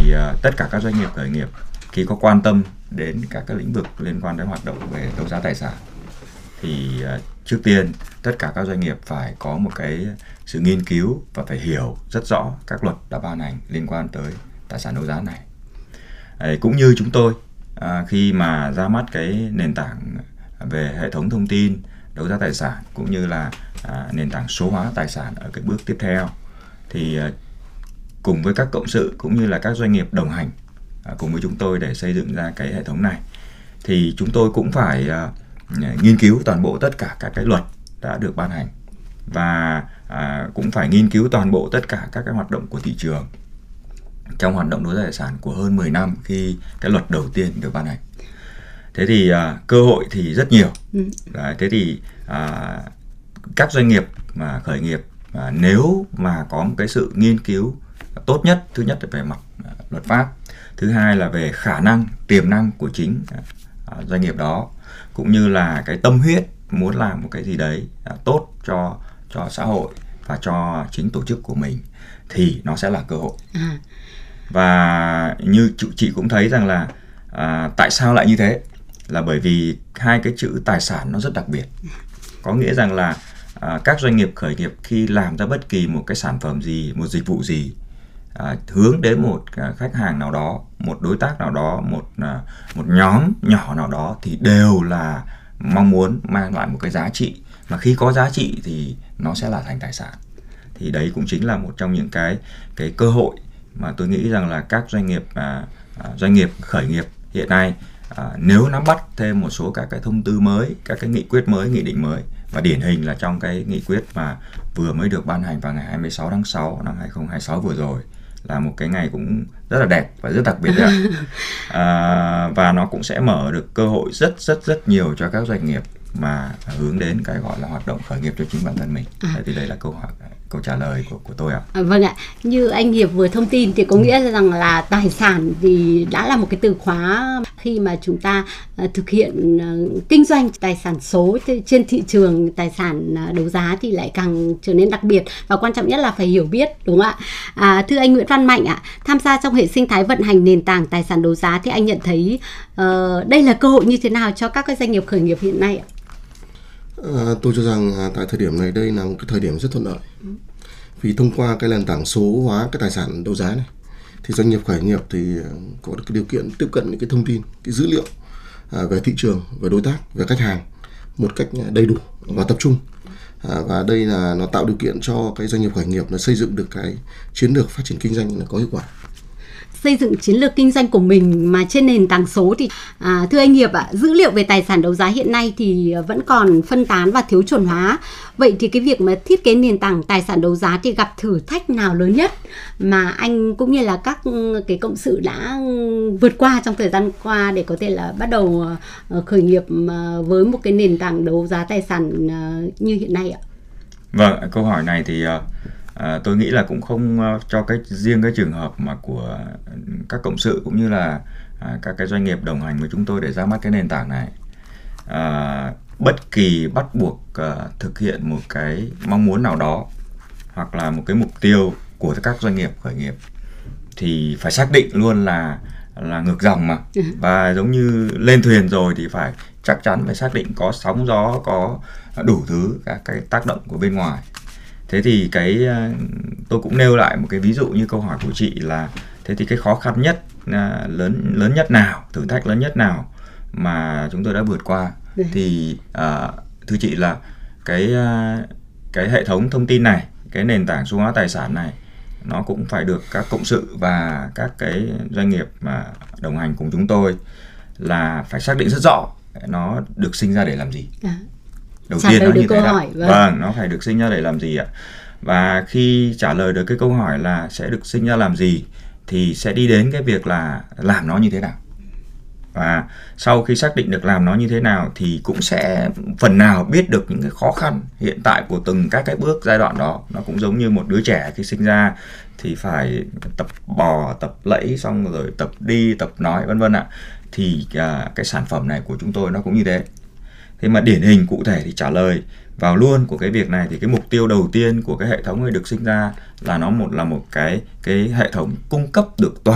tất cả các doanh nghiệp khởi nghiệp khi có quan tâm đến các cái lĩnh vực liên quan đến hoạt động về đấu giá tài sản thì trước tiên tất cả các doanh nghiệp phải có một cái sự nghiên cứu và phải hiểu rất rõ các luật đã ban hành liên quan tới tài sản đấu giá này. Cũng như chúng tôi khi mà ra mắt cái nền tảng về hệ thống thông tin đấu giá tài sản cũng như là nền tảng số hóa tài sản ở cái bước tiếp theo, thì cùng với các cộng sự cũng như là các doanh nghiệp đồng hành cùng với chúng tôi để xây dựng ra cái hệ thống này, thì chúng tôi cũng phải nghiên cứu toàn bộ tất cả các cái luật đã được ban hành và cũng phải nghiên cứu toàn bộ tất cả các cái hoạt động của thị trường trong hoạt động đấu giá tài sản của hơn 10 năm khi cái luật đầu tiên được ban hành. Thế thì cơ hội thì rất nhiều. Thế thì các doanh nghiệp mà khởi nghiệp nếu mà có một cái sự nghiên cứu tốt nhất, thứ nhất là về mặt luật pháp, thứ hai là về khả năng, tiềm năng của chính doanh nghiệp đó, cũng như là cái tâm huyết muốn làm một cái gì đấy tốt cho xã hội và cho chính tổ chức của mình, thì nó sẽ là cơ hội. Và như chị cũng thấy rằng là tại sao lại như thế, là bởi vì hai cái chữ tài sản nó rất đặc biệt. Có nghĩa rằng là các doanh nghiệp khởi nghiệp khi làm ra bất kỳ một cái sản phẩm gì, một dịch vụ gì, hướng đến một khách hàng nào đó, một đối tác nào đó, một nhóm nhỏ nào đó, thì đều là mong muốn mang lại một cái giá trị, mà khi có giá trị thì nó sẽ là thành tài sản. Thì đấy cũng chính là một trong những cái cơ hội mà tôi nghĩ rằng là các doanh nghiệp khởi nghiệp hiện nay nếu nắm bắt thêm một số các cái thông tư mới, các cái nghị quyết mới, nghị định mới, và điển hình là trong cái nghị quyết mà vừa mới được ban hành vào ngày 26 tháng 6 năm 2026 vừa rồi, là một cái ngày cũng rất là đẹp và rất đặc biệt đấy ạ. Và nó cũng sẽ mở được cơ hội rất nhiều cho các doanh nghiệp mà hướng đến cái gọi là hoạt động khởi nghiệp cho chính bản thân mình. Thì đây là câu trả lời của tôi ạ. Vâng ạ, như anh Hiệp vừa thông tin thì có nghĩa rằng là tài sản thì đã là một cái từ khóa khi mà chúng ta thực hiện kinh doanh tài sản số trên thị trường tài sản đấu giá thì lại càng trở nên đặc biệt, và quan trọng nhất là phải hiểu biết, đúng không ạ? Thưa anh Nguyễn Văn Mạnh ạ, tham gia trong hệ sinh thái vận hành nền tảng tài sản đấu giá thì anh nhận thấy đây là cơ hội như thế nào cho các cái doanh nghiệp khởi nghiệp hiện nay ạ? Tôi cho rằng tại thời điểm này đây là một cái thời điểm rất thuận lợi. Vì thông qua cái nền tảng số hóa cái tài sản đấu giá này, thì doanh nghiệp khởi nghiệp thì có được cái điều kiện tiếp cận những cái thông tin, cái dữ liệu về thị trường, về đối tác, về khách hàng một cách đầy đủ và tập trung. Và đây là nó tạo điều kiện cho cái doanh nghiệp khởi nghiệp là xây dựng được cái chiến lược phát triển kinh doanh là có hiệu quả. Xây dựng chiến lược kinh doanh của mình mà trên nền tảng số thì thưa anh Hiệp ạ, dữ liệu về tài sản đấu giá hiện nay thì vẫn còn phân tán và thiếu chuẩn hóa. Vậy thì cái việc mà thiết kế nền tảng tài sản đấu giá thì gặp thử thách nào lớn nhất mà anh cũng như là các cái cộng sự đã vượt qua trong thời gian qua để có thể là bắt đầu khởi nghiệp với một cái nền tảng đấu giá tài sản như hiện nay ạ? Vâng, câu hỏi này thì tôi nghĩ là cũng không cho riêng cái trường hợp mà của các cộng sự cũng như là các cái doanh nghiệp đồng hành với chúng tôi để ra mắt cái nền tảng này. Bất kỳ bắt buộc thực hiện một cái mong muốn nào đó hoặc là một cái mục tiêu của các doanh nghiệp khởi nghiệp thì phải xác định luôn là ngược dòng mà. Và giống như lên thuyền rồi thì chắc chắn phải xác định có sóng gió, có đủ thứ các cái tác động của bên ngoài. Thế thì tôi cũng nêu lại một cái ví dụ như câu hỏi của chị là thế thì cái khó khăn nhất, lớn nhất nào, thử thách lớn nhất nào mà chúng tôi đã vượt qua. Thì thưa chị là cái hệ thống thông tin này, cái nền tảng số hóa tài sản này, nó cũng phải được các cộng sự và các cái doanh nghiệp mà đồng hành cùng chúng tôi là phải xác định rất rõ nó được sinh ra để làm gì. Đầu tiên nó như thế nào? Vâng, nó phải được sinh ra để làm gì ạ? Và khi trả lời được cái câu hỏi là sẽ được sinh ra làm gì thì sẽ đi đến cái việc là làm nó như thế nào. Và sau khi xác định được làm nó như thế nào thì cũng sẽ phần nào biết được những cái khó khăn hiện tại của từng các cái bước giai đoạn đó. Nó cũng giống như một đứa trẻ khi sinh ra thì phải tập bò, tập lẫy, xong rồi tập đi, tập nói vân vân ạ. Thì cái sản phẩm này của chúng tôi nó cũng như thế. Thế mà điển hình cụ thể thì trả lời vào luôn của cái việc này thì cái mục tiêu đầu tiên của cái hệ thống này được sinh ra là nó là một cái hệ thống cung cấp được toàn